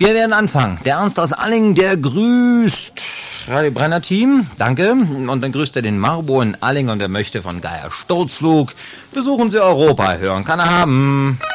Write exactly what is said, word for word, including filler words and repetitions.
Wir werden anfangen. Der Ernst aus Allingen, der grüßt Radio Brenner Team, danke. Und dann grüßt er den Marbo in Allingen und er möchte von Geier Sturzflug. Besuchen Sie Europa, hören kann er haben.